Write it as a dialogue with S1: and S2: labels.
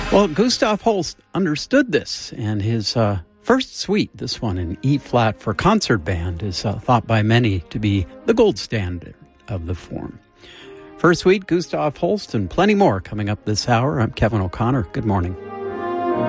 S1: Well, Gustav Holst understood this, and his first suite, this one in E-flat for concert band, is thought by many to be the gold standard of the form. First suite, Gustav Holst, and plenty more coming up this hour. I'm Kevin O'Connor. Good morning.